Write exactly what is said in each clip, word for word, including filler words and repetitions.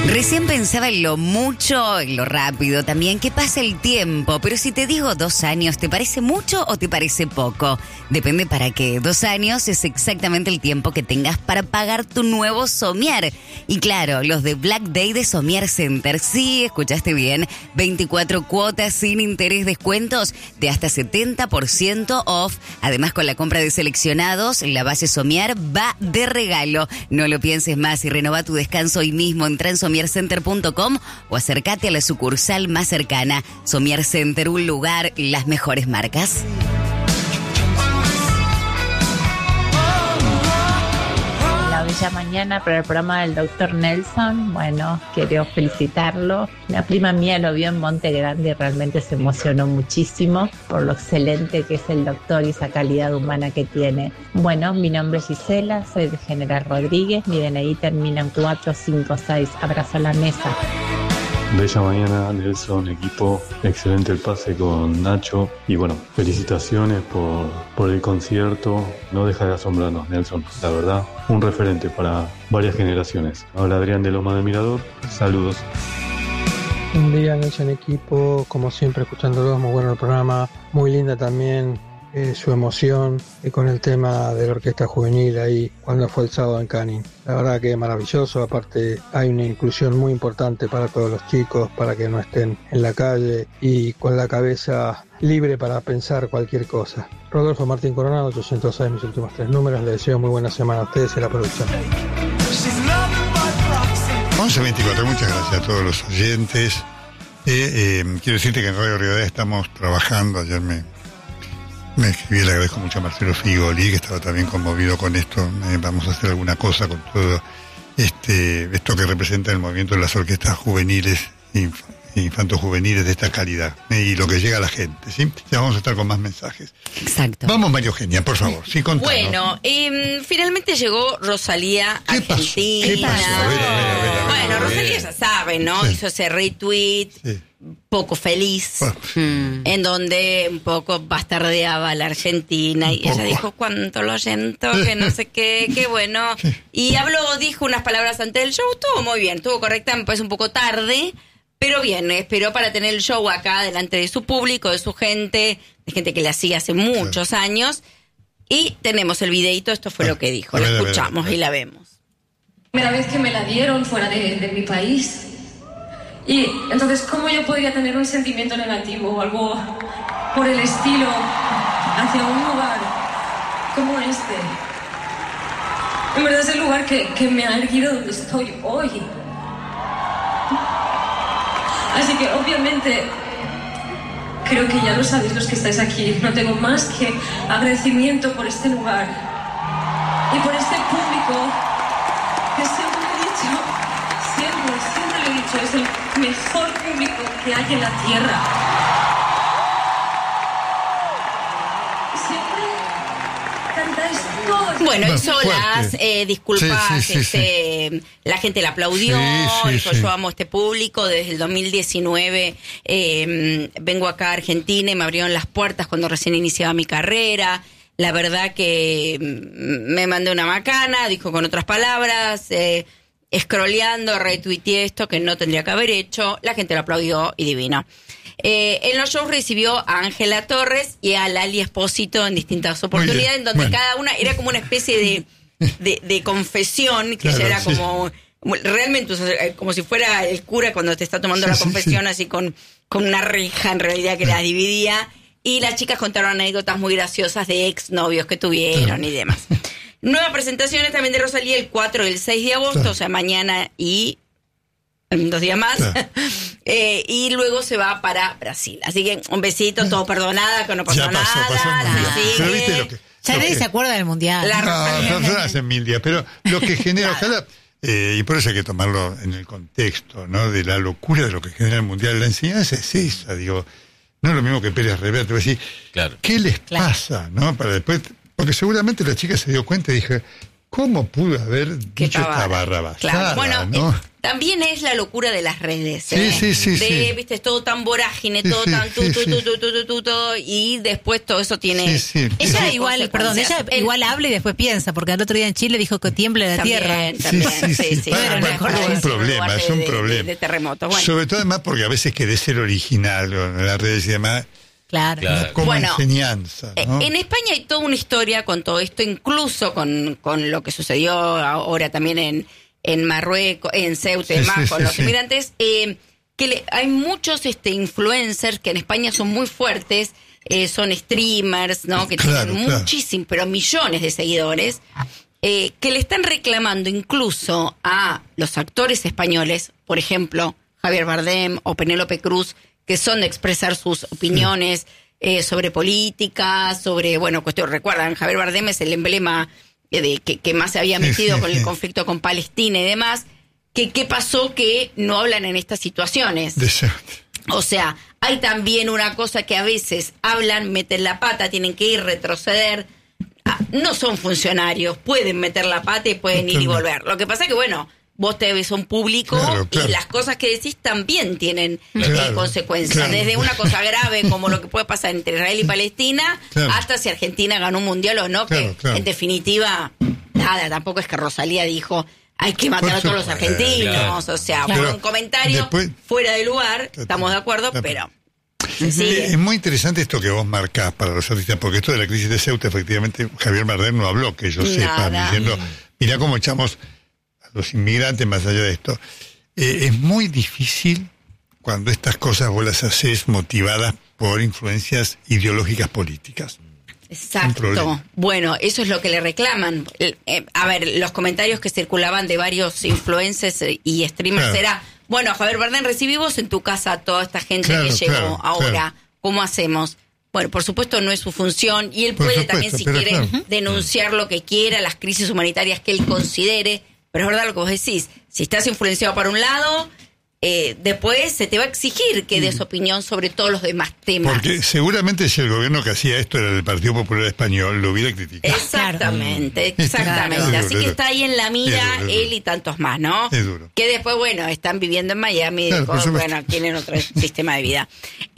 Recién pensaba en lo mucho, en lo rápido también, que pasa el tiempo. Pero si te digo dos años, ¿te parece mucho o te parece poco? Depende para qué. Dos años es exactamente el tiempo que tengas para pagar tu nuevo somier. Y claro, los de Black Day de Somier Center. Sí, escuchaste bien. veinticuatro cuotas sin interés, descuentos de hasta setenta por ciento off. Además, con la compra de seleccionados, la base somier va de regalo. No lo pienses más y renova tu descanso hoy mismo. Entra en somier center punto com o acércate a la sucursal más cercana. Somier Center, un lugar, las mejores marcas. La bella mañana para el programa del doctor Nelson. Bueno, quiero felicitarlo. Una prima mía lo vio en Monte Grande y realmente se emocionó muchísimo por lo excelente que es el doctor y esa calidad humana que tiene. Bueno, mi nombre es Gisela, soy de General Rodríguez, mi D N I termina en cuatro cinco seis. Abrazo a la mesa. Bella mañana, Nelson, equipo, excelente el pase con Nacho y bueno, felicitaciones por, por el concierto, no deja de asombrarnos, Nelson, la verdad, un referente para varias generaciones. Ahora Adrián de Loma de Mirador, saludos. Un día, Nelson, equipo, como siempre escuchándolos, muy bueno el programa, muy linda también eh, su emoción eh, con el tema de la orquesta juvenil ahí cuando fue el sábado en Canning. La verdad que es maravilloso, aparte hay una inclusión muy importante para todos los chicos, para que no estén en la calle y con la cabeza libre para pensar cualquier cosa. Rodolfo Martín Coronado, ochocientos seis, mis últimos tres números, le deseo muy buena semana a ustedes y a la producción. once veinticuatro, muchas gracias a todos los oyentes. Eh, eh, quiero decirte que en Radio Rivadavia estamos trabajando, ayer me, me escribí, le agradezco mucho a Marcelo Figoli, que estaba también conmovido con esto. Eh, vamos a hacer alguna cosa con todo este esto que representa el movimiento de las orquestas juveniles, inf- infantos juveniles de esta calidad, eh, y lo que llega a la gente, ¿sí? Ya vamos a estar con más mensajes. Exacto. Vamos, María Eugenia, por favor, sí, contanos. Bueno, eh, finalmente llegó Rosalía a ¿Qué Argentina. pasó? ¿Qué pasó? A ver, a ver, a ver, a ver, bueno, a ver. Rosalía ya sabe, ¿no? Sí. Hizo ese retweet Sí. poco feliz, Bueno. Mm. en donde un poco bastardeaba a la Argentina y Un ella poco. dijo cuánto lo siento, que no sé qué, qué bueno. Sí. Y habló, dijo unas palabras antes del show, estuvo muy bien, estuvo correcta, me parece un poco tarde, pero bien, esperó para tener el show acá delante de su público, de su gente, de gente que la sigue hace muchos años. Y tenemos el videito, esto fue Ah, lo que dijo, a lo ver, a ver, escuchamos a ver. y la vemos. Primera vez que me la dieron fuera de, de mi país. Y entonces, ¿cómo yo podría tener un sentimiento negativo o algo por el estilo hacia un lugar como este? En verdad es el lugar que, que me ha erguido donde estoy hoy. Así que obviamente, creo que ya lo sabéis los que estáis aquí, no tengo más que agradecimiento por este lugar y por este público que siempre lo he dicho, siempre, siempre lo he dicho, es el mejor público que hay en la tierra. Siempre cantáis todos. Bueno, Bueno, hizo fuerte. las eh, disculpas, Sí, sí, sí, este, la gente la aplaudió, Sí, sí, dijo sí. yo amo este público, desde el dos mil diecinueve eh, vengo acá a Argentina y me abrieron las puertas cuando recién iniciaba mi carrera. La verdad que mm, me mandé una macana, dijo con otras palabras, eh, scrolleando, retuiteé esto que no tendría que haber hecho, la gente lo aplaudió y divino. Eh, en los shows recibió a Ángela Torres y a Lali Espósito en distintas oportunidades, en donde bueno. cada una era como una especie de, de, de confesión, que Claro, ella era sí. como realmente, o sea, como si fuera el cura cuando te está tomando Sí, la sí, confesión, sí. así con, con una reja en realidad que las dividía. Y las chicas contaron anécdotas muy graciosas de exnovios que tuvieron Claro. y demás. Nuevas presentaciones también de Rosalía el cuatro y el seis de agosto, Claro. o sea, mañana y en dos días más. Claro. eh, y luego se va para Brasil. Así que un besito, todo perdonada, que no pasó Ya pasó, nada. pasó el mundial. se sigue. Pero viste lo que... Ya lo nadie que- se acuerda del mundial. La- No, no, no hace mil días, pero lo que genera, ojalá, eh, y por eso hay que tomarlo en el contexto, ¿no? De la locura de lo que genera el mundial. La enseñanza es esa, digo, no es lo mismo que Pérez Reverte, voy a decir, Claro. ¿qué les Claro. pasa, no? Para después, porque seguramente la chica se dio cuenta y dije, ¿Cómo pudo haber Qué dicho esta tabarra. barra Claro, basada, bueno, ¿no? eh, también es la locura de las redes. Sí, ¿eh? sí, sí, de, sí. viste, es todo tan vorágine, Sí, todo sí, tan tu, sí, tu, sí. tu, tu, tu, tu, tu, tu, y después todo eso tiene... Sí, sí. Ella tiene igual, perdón, ella consecuencias. igual habla y después piensa, porque el otro día en Chile dijo que tiembla la También, tierra. también, Sí, sí, sí. Bueno, Bueno, no es para un decir problema, lugar es un de- de- problema. De, de terremotos. Bueno, Sobre todo además porque a veces querés ser original o en las redes y demás, Claro. Claro. como Bueno, enseñanza, ¿no? Eh, En España hay toda una historia con todo esto, incluso con, con lo que sucedió ahora también en, en Marruecos, en Ceuta y Sí, demás, sí, con sí, los sí. inmigrantes, eh, que le- hay muchos este, influencers que en España son muy fuertes, eh, son streamers, ¿no? Que Claro, tienen claro. muchísimos, pero millones de seguidores, eh, que le están reclamando incluso a los actores españoles, por ejemplo, Javier Bardem o Penélope Cruz, que son de expresar sus opiniones eh, sobre política, sobre, bueno, cuestión, recuerdan, Javier Bardem es el emblema eh, de que, que más se había Sí, metido sí, con sí. el conflicto con Palestina y demás, que qué pasó que no hablan en estas situaciones. De ser- O sea, hay también una cosa que a veces hablan, meten la pata, tienen que ir, retroceder. Ah, no son funcionarios, pueden meter la pata y pueden ir y volver. Lo que pasa es que, bueno, vos te ves a un público Claro, claro. y las cosas que decís también tienen eh, Claro, consecuencias. claro. Desde una cosa grave como lo que puede pasar entre Israel y Palestina, Claro. hasta si Argentina ganó un mundial o no, Claro, que claro. en definitiva, nada, tampoco es que Rosalía dijo... Hay que matar Por a todos los supuesto, argentinos, claro. o sea, Pero fue un comentario después- fuera de lugar, estamos de acuerdo, Claro. pero... Sí, Sí. es muy interesante esto que vos marcás para los artistas, porque esto de la crisis de Ceuta, efectivamente, Javier Bardem no habló, que yo sepa, Nada. diciendo, mirá cómo echamos a los inmigrantes más allá de esto. Eh, es muy difícil cuando estas cosas vos las haces motivadas por influencias ideológicas políticas. Un Exacto. problema. Bueno, eso es lo que le reclaman. El- eh, a ver, los comentarios que circulaban de varios influencers eh, y streamers Claro. era, bueno, Javier Bardem, recibimos en tu casa a toda esta gente Claro, que llegó claro, ahora. claro. ¿Cómo hacemos? Bueno, por supuesto no es su función y él Por puede supuesto, también, si pero quiere, claro. denunciar lo que quiera, las crisis humanitarias que él considere. Pero es verdad lo que vos decís. Si estás influenciado para un lado, eh, después se te va a exigir que des opinión sobre todos los demás temas. Porque seguramente si el gobierno que hacía esto era el Partido Popular Español, lo hubiera criticado. Exactamente, Claro. exactamente. Es duro, Así es que duro. está ahí en la mira Es duro, es duro. él y tantos más, ¿no? Es duro. Que después, bueno, están viviendo en Miami, Claro, por con- supuesto. bueno, tienen otro sistema de vida.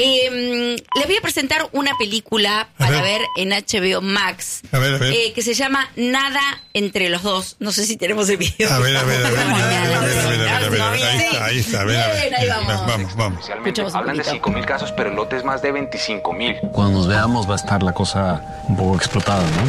Eh, les voy a presentar una película A para ver. ver en H B O Max, A ver, a ver. eh, que se llama Nada entre los dos. No sé si tenemos el video. A ver, a ver, a ver, a ver, a ver, a ver, a ver, a ver, a ver, ahí Sí. está, ahí está, a ver, a ver. Bien, ahí vamos. Vamos, vamos. Oficialmente Escuchamos un hablan de poquito. cinco mil casos, pero el lote es más de veinticinco mil. Cuando nos veamos va a estar la cosa un poco explotada, ¿no?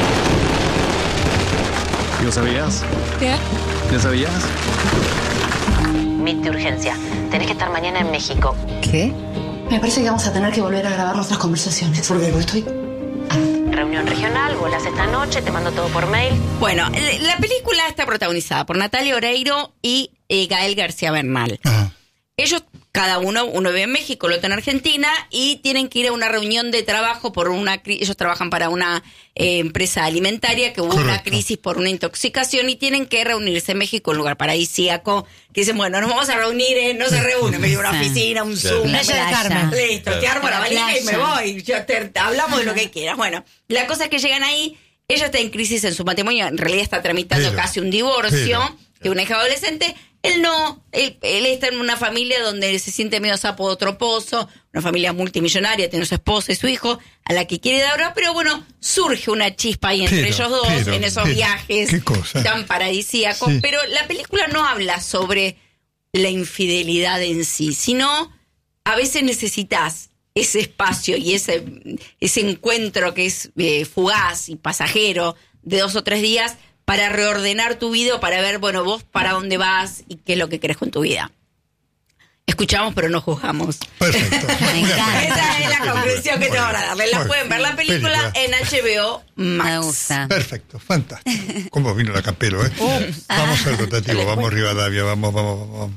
¿Ya sabías? ¿Qué? ¿Ya sabías? Meet de urgencia. Tenés que estar mañana en México. ¿Qué? Me parece que vamos a tener que volver a grabar nuestras conversaciones. Porque estoy... Reunión regional, vuelas esta noche, te mando todo por mail. Bueno, el- la película está protagonizada por Natalia Oreiro y eh, Gael García Bernal. Ajá. Ellos, cada uno, uno vive en México, el otro en Argentina, y tienen que ir a una reunión de trabajo por una crisis. Ellos trabajan para una eh, empresa alimentaria que hubo una Correcto. crisis por una intoxicación y tienen que reunirse en México, un lugar paradisíaco, que dicen, bueno, nos vamos a reunir, eh, no se reúnen, me llevo una Sí. oficina, un Claro. Zoom, Playa del una- Carmen. listo, te armo la La valija y me playa. voy, ya te- hablamos de lo que quieras. Bueno, la cosa es que llegan ahí, ella está en crisis en su matrimonio, en realidad está tramitando Pero, casi un divorcio, pero. de una hija adolescente. Él no, él, él está en una familia donde se siente medio sapo de otro pozo, una familia multimillonaria, tiene su esposa y su hijo, a la que quiere dar, pero bueno, surge una chispa ahí entre Pero, ellos dos, pero, en esos pero, viajes qué cosa. tan paradisíacos, Sí. pero la película no habla sobre la infidelidad en sí, sino a veces necesitas ese espacio y ese, ese encuentro que es eh, fugaz y pasajero de dos o tres días para reordenar tu vida o para ver, bueno, vos para dónde vas y qué es lo que querés con tu vida. Escuchamos, pero no juzgamos. Perfecto. Me encanta. Esa es la conclusión que te van a darle. La Muy pueden ver la bien. película Película. en H B O Max. Me gusta. Perfecto, fantástico. ¿Cómo vino la Campelo, eh? Vamos al rotativo, vamos Rivadavia, vamos, vamos, vamos.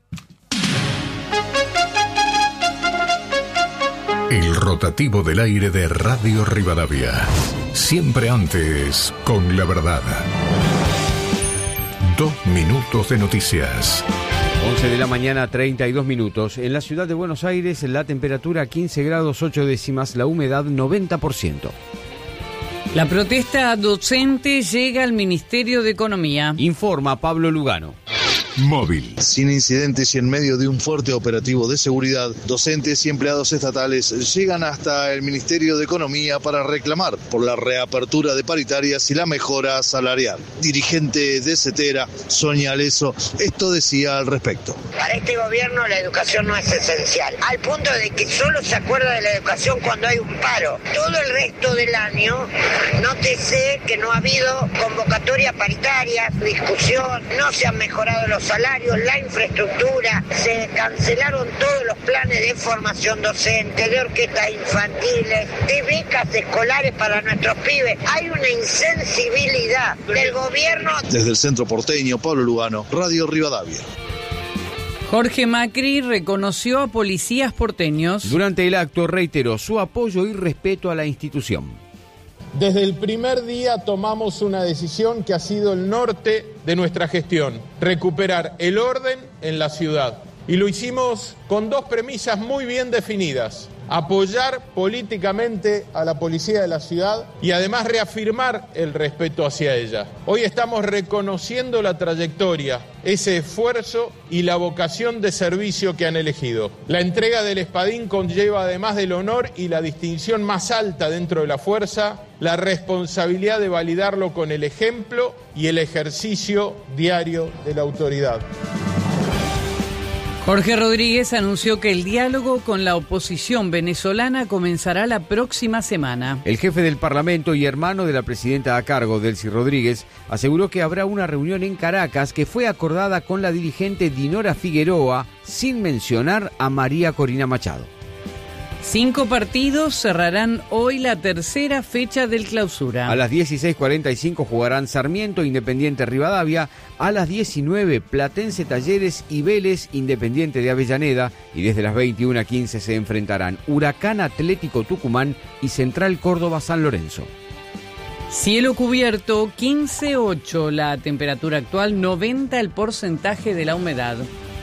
El rotativo del aire de Radio Rivadavia. Siempre antes con la verdad. Dos minutos de noticias. once de la mañana, treinta y dos minutos. En la ciudad de Buenos Aires, la temperatura quince grados ocho décimas, la humedad noventa por ciento. La protesta docente llega al Ministerio de Economía. Informa Pablo Lugano. Móvil. Sin incidentes y en medio de un fuerte operativo de seguridad, docentes y empleados estatales llegan hasta el Ministerio de Economía para reclamar por la reapertura de paritarias y la mejora salarial. Dirigente de CETERA, Sonia Aleso, esto decía al respecto. Para este gobierno la educación no es esencial, al punto de que solo se acuerda de la educación cuando hay un paro. Todo el resto del año, nótese que no ha habido convocatoria paritaria, discusión, no se han mejorado los salarios, la infraestructura, se cancelaron todos los planes de formación docente, de orquestas infantiles, de becas escolares para nuestros pibes. Hay una insensibilidad del gobierno. Desde el centro porteño, Pablo Lugano, Radio Rivadavia. Jorge Macri reconoció a policías porteños. Durante el acto reiteró su apoyo y respeto a la institución. Desde el primer día tomamos una decisión que ha sido el norte de nuestra gestión: recuperar el orden en la ciudad. Y lo hicimos con dos premisas muy bien definidas: apoyar políticamente a la policía de la ciudad y además reafirmar el respeto hacia ella. Hoy estamos reconociendo la trayectoria, ese esfuerzo y la vocación de servicio que han elegido. La entrega del espadín conlleva, además del honor y la distinción más alta dentro de la fuerza, la responsabilidad de validarlo con el ejemplo y el ejercicio diario de la autoridad. Jorge Rodríguez anunció que el diálogo con la oposición venezolana comenzará la próxima semana. El jefe del Parlamento y hermano de la presidenta a cargo, Delcy Rodríguez, aseguró que habrá una reunión en Caracas que fue acordada con la dirigente Dinora Figueroa, sin mencionar a María Corina Machado. Cinco partidos cerrarán hoy la tercera fecha del Clausura. A las dieciséis cuarenta y cinco jugarán Sarmiento, Independiente Rivadavia. A las diecinueve, Platense Talleres y Vélez, Independiente de Avellaneda. Y desde las veintiuna quince se enfrentarán Huracán Atlético Tucumán y Central Córdoba San Lorenzo. Cielo cubierto, quince ocho la temperatura actual, noventa el porcentaje de la humedad.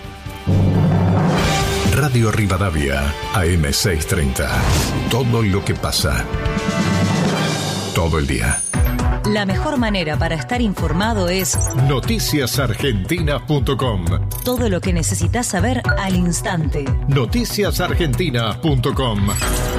Radio Rivadavia, A M seiscientos treinta. Todo lo que pasa. Todo el día. La mejor manera para estar informado es noticias argentinas punto com. Todo lo que necesitas saber al instante. noticias argentinas punto com.